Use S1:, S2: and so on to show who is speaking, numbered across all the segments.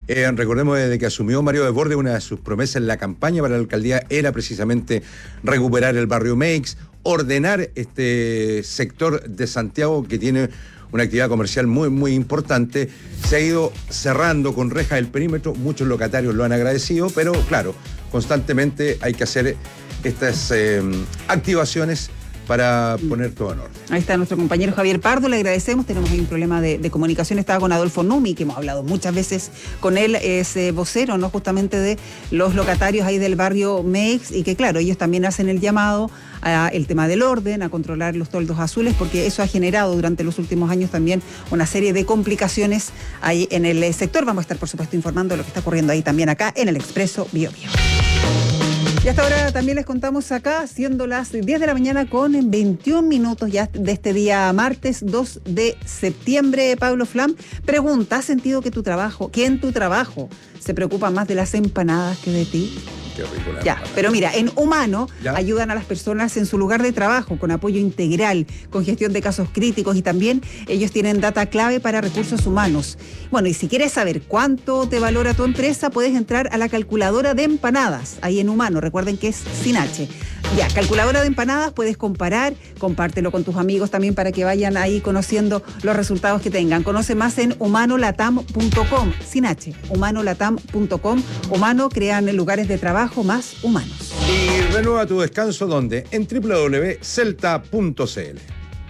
S1: Recordemos, desde que asumió Mario Desbordes, una de sus promesas en la campaña para la alcaldía era precisamente recuperar el barrio Meix, ordenar este sector de Santiago que tiene una actividad comercial muy, muy importante. Se ha ido cerrando con rejas el perímetro, muchos locatarios lo han agradecido, pero claro, constantemente hay que hacer estas activaciones para poner todo en orden.
S2: Ahí está nuestro compañero Javier Pardo, le agradecemos. Tenemos ahí un problema de comunicación. Estaba con Adolfo Numi, que hemos hablado muchas veces con él, es vocero, ¿no?, justamente de los locatarios ahí del barrio Meix, y que claro, ellos también hacen el llamado a el tema del orden, a controlar los toldos azules, porque eso ha generado durante los últimos años también una serie de complicaciones ahí en el sector. Vamos a estar, por supuesto, informando de lo que está ocurriendo ahí también acá en el Expreso Bio Bio. Y hasta ahora también les contamos acá, siendo las 10 de la mañana con 21 minutos ya de este día martes 2 de septiembre. Pablo Flam pregunta, ¿has sentido que en tu trabajo se preocupa más de las empanadas que de ti?
S1: Qué rico la
S2: ya,
S1: empanada.
S2: pero mira, en Humano
S1: ¿Ya?
S2: ayudan a las personas en su lugar de trabajo con apoyo integral, con gestión de casos críticos, y también ellos tienen data clave para recursos humanos. Bueno, y si quieres saber cuánto te valora tu empresa, puedes entrar a la calculadora de empanadas, ahí en Humano. Recuerden que es sin H. Ya, calculadora de empanadas, puedes comparar, compártelo con tus amigos también para que vayan ahí conociendo los resultados que tengan. Conoce más en humanolatam.com, sin H, humanolatam.com. Humano, crean lugares de trabajo más humanos.
S1: Y renueva tu descanso, ¿dónde? En www.celta.cl.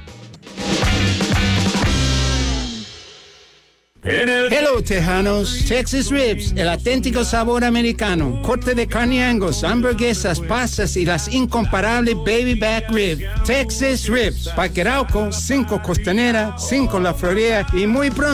S3: Hello, Tejanos. Texas Ribs, el auténtico sabor americano. Corte de carne Angus, hamburguesas, pastas y las incomparables Baby Back Rib. Texas Ribs, Parque Arauco, 5 Costanera, 5 La Florida y muy pronto